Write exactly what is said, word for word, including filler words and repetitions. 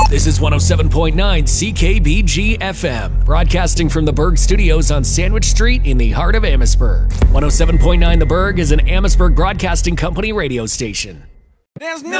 This is one oh seven point nine C K B G F M, broadcasting from the Berg Studios on Sandwich Street in the heart of Amherstburg. one oh seven point nine The Berg is an Amherstburg Broadcasting Company radio station. There's no